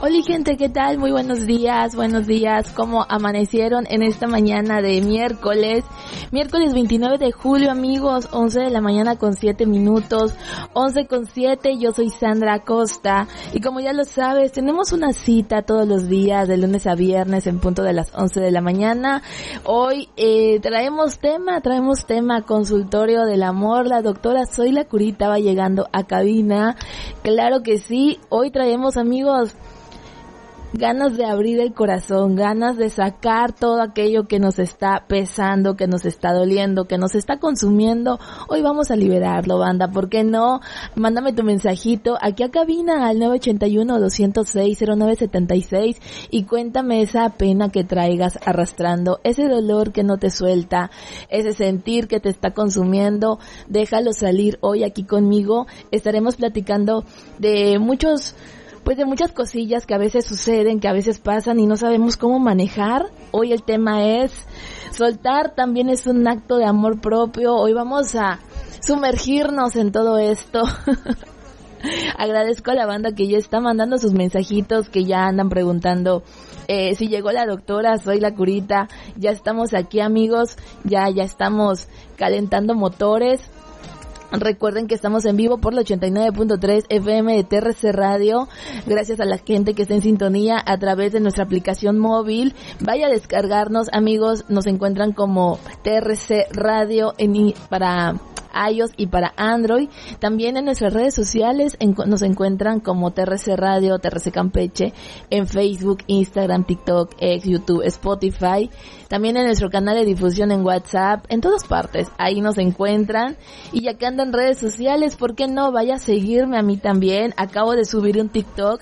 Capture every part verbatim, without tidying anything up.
Hola gente, ¿qué tal? Muy buenos días, buenos días. ¿Cómo amanecieron en esta mañana de miércoles? Miércoles veintinueve de julio, amigos, once de la mañana con siete minutos, once con siete, yo soy Sandra Acosta. Y como ya lo sabes, tenemos una cita todos los días, de lunes a viernes, en punto de las once de la mañana. Hoy eh, traemos tema, traemos tema, consultorio del amor. La doctora Zoila Curita va llegando a cabina. Claro que sí, hoy traemos, amigos, ganas de abrir el corazón, ganas de sacar todo aquello que nos está pesando, que nos está doliendo, que nos está consumiendo. Hoy vamos a liberarlo, banda, ¿por qué no? Mándame tu mensajito aquí a cabina al nueve ochenta y uno, doscientos seis, cero nueve setenta y seis y cuéntame esa pena que traigas arrastrando, ese dolor que no te suelta, ese sentir que te está consumiendo. Déjalo salir hoy aquí conmigo. Estaremos platicando de muchos pues de muchas cosillas que a veces suceden, que a veces pasan y no sabemos cómo manejar. Hoy el tema es soltar, también es un acto de amor propio. Hoy vamos a sumergirnos en todo esto. Agradezco a la banda que ya está mandando sus mensajitos, que ya andan preguntando eh, si llegó la doctora Zoila Curita. Ya estamos aquí, amigos, ya ya estamos calentando motores. Recuerden que estamos en vivo por la ochenta y nueve punto tres F M de T R C Radio. Gracias a la gente que está en sintonía a través de nuestra aplicación móvil. Vaya a descargarnos, amigos. Nos encuentran como T R C Radio en, para iOS y para Android. También en nuestras redes sociales en, nos encuentran como T R C Radio, T R C Campeche, en Facebook, Instagram, TikTok, X, YouTube, Spotify. También en nuestro canal de difusión en WhatsApp, en todas partes, ahí nos encuentran. Y ya que andan en redes sociales, ¿por qué no? Vaya a seguirme a mí también. Acabo de subir un TikTok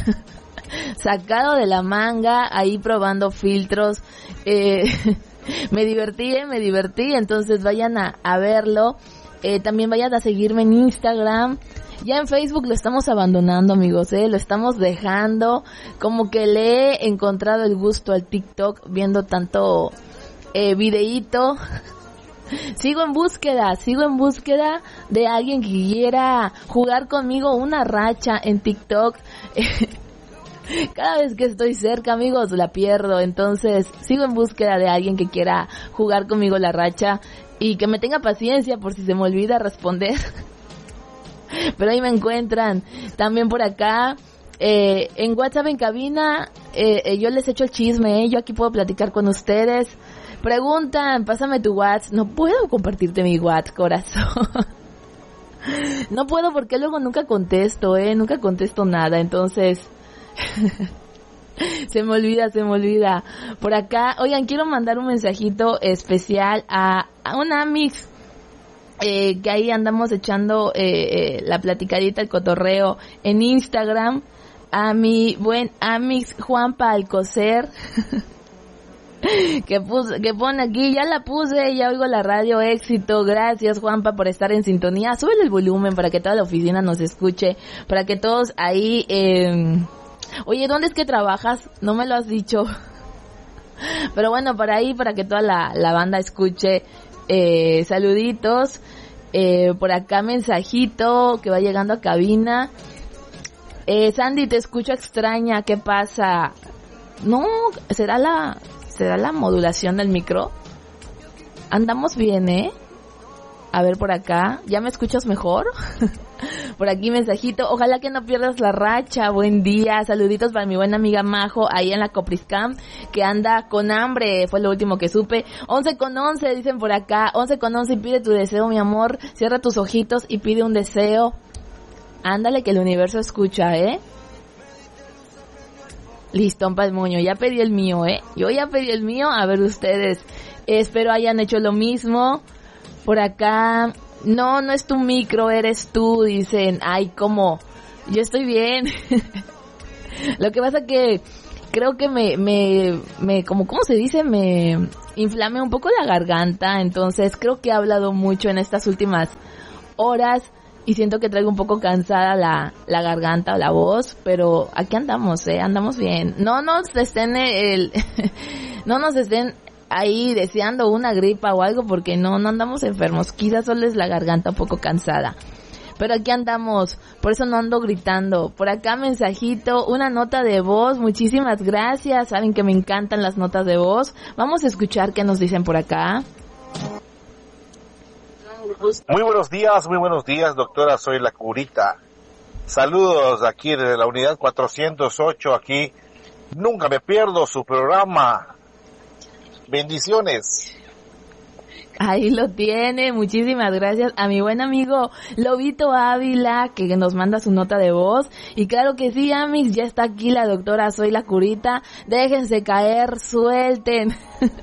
sacado de la manga, ahí probando filtros. Eh, me divertí, eh, me divertí, entonces vayan a, a verlo. Eh, también vayan a seguirme en Instagram. Ya en Facebook lo estamos abandonando, amigos, eh, lo estamos dejando. Como que le he encontrado el gusto al TikTok viendo tanto eh, videíto. Sigo en búsqueda, sigo en búsqueda de alguien que quiera jugar conmigo una racha en TikTok. Cada vez que estoy cerca, amigos, la pierdo. Entonces, sigo en búsqueda de alguien que quiera jugar conmigo la racha y que me tenga paciencia por si se me olvida responder. Pero ahí me encuentran. También por acá, eh, en WhatsApp en cabina, eh, eh, yo les echo el chisme, eh. Yo aquí puedo platicar con ustedes. Preguntan, pásame tu WhatsApp. No puedo compartirte mi WhatsApp, corazón. No puedo porque luego nunca contesto, eh. Nunca contesto nada, entonces se me olvida, se me olvida. Por acá, oigan, quiero mandar un mensajito especial a, a un amix. Eh, que ahí andamos echando eh, eh, la platicadita, el cotorreo en Instagram, a mi buen amix Juanpa Alcocer, que puse, que pone aquí, ya la puse, ya oigo la radio, éxito. Gracias, Juanpa, por estar en sintonía. Súbele el volumen para que toda la oficina nos escuche, para que todos ahí, eh... oye, ¿dónde es que trabajas? No me lo has dicho. Pero bueno, para ahí, para que toda la, la banda escuche. Eh, saluditos, eh, por acá mensajito que va llegando a cabina. Eh, Sandy, te escucho extraña, ¿qué pasa? No, será la, será la modulación del micro. Andamos bien, ¿eh? A ver por acá, ¿ya me escuchas mejor? Por aquí mensajito, ojalá que no pierdas la racha, buen día, saluditos para mi buena amiga Majo, ahí en la Copriscam, que anda con hambre, fue lo último que supe. Once con once, dicen por acá, once con once y pide tu deseo, mi amor, cierra tus ojitos y pide un deseo. Ándale que el universo escucha, ¿eh? Listo, Palmuño, ya pedí el mío, ¿eh? Yo ya pedí el mío, a ver ustedes, espero hayan hecho lo mismo. Por acá, no, no es tu micro, eres tú, dicen. Ay, ¿cómo? Yo estoy bien. Lo que pasa que creo que me, me, me, como, ¿cómo se dice? Me inflame un poco la garganta, entonces creo que he hablado mucho en estas últimas horas y siento que traigo un poco cansada la, la garganta o la voz, pero aquí andamos, eh, andamos bien. No nos estén el, no nos estén ahí deseando una gripa o algo, porque no, no andamos enfermos, quizás solo es la garganta un poco cansada. pero aquí andamos, por eso no ando gritando. Por acá mensajito, una nota de voz, muchísimas gracias, saben que me encantan las notas de voz. Vamos a escuchar qué nos dicen por acá. Muy buenos días, muy buenos días, doctora, soy La Curita. Saludos aquí desde la unidad cuatrocientos ocho, aquí. Nunca me pierdo su programa. Bendiciones. Ahí lo tiene, muchísimas gracias a mi buen amigo Lobito Ávila, que nos manda su nota de voz. Y claro que sí, Amix, ya está aquí la doctora Soy La Curita. Déjense caer, suelten.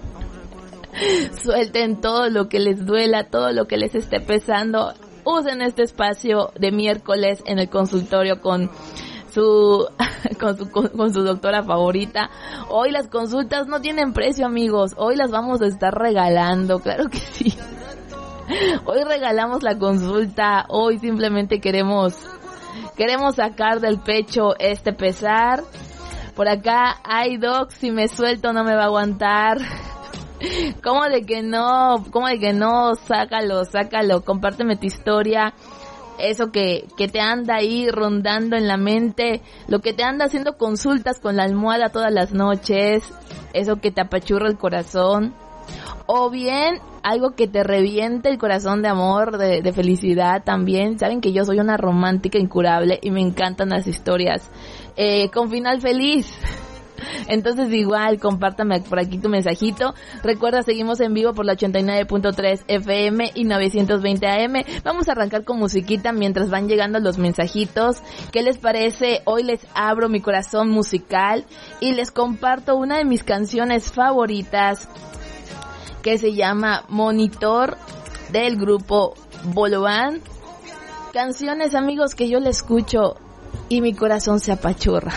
Suelten todo lo que les duela, todo lo que les esté pesando. Usen este espacio de miércoles en el consultorio con su con su con, con su doctora favorita. Hoy las consultas no tienen precio, amigos. Hoy las vamos a estar regalando, claro que sí. Hoy regalamos la consulta. Hoy simplemente queremos queremos sacar del pecho este pesar. Por acá, ay doc, si me suelto no me va a aguantar. ¿Cómo de que no? ¿Cómo de que no? Sácalo, sácalo, compárteme tu historia, eso que, que te anda ahí rondando en la mente, lo que te anda haciendo consultas con la almohada todas las noches, eso que te apachurra el corazón, o bien algo que te reviente el corazón de amor, de, de felicidad también. Saben que yo soy una romántica incurable y me encantan las historias eh, con final feliz. Entonces igual, compártame por aquí tu mensajito. Recuerda, seguimos en vivo por la ochenta y nueve punto tres F M y novecientos veinte A M. Vamos a arrancar con musiquita mientras van llegando los mensajitos. ¿Qué les parece? Hoy les abro mi corazón musical y les comparto una de mis canciones favoritas, que se llama Monitor, del grupo Bolovan. Canciones, amigos, que yo le escucho y mi corazón se apachurra.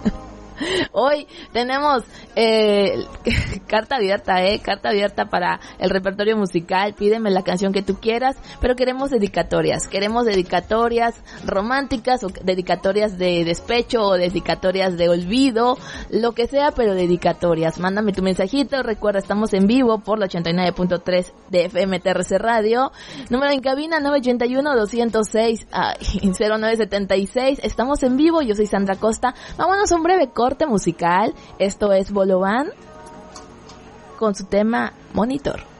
Hoy tenemos eh, carta abierta, eh, carta abierta para el repertorio musical. Pídeme la canción que tú quieras, pero queremos dedicatorias, queremos dedicatorias románticas o dedicatorias de despecho o dedicatorias de olvido, lo que sea, pero dedicatorias. Mándame tu mensajito. Recuerda, estamos en vivo por la ochenta y nueve punto tres de F M T R C Radio. Número en cabina nueve ocho uno, dos cero seis, cero nueve siete seis. Estamos en vivo, yo soy Sandra Costa. Vámonos a un breve corte musical. Esto es Bolovan con su tema Monitor.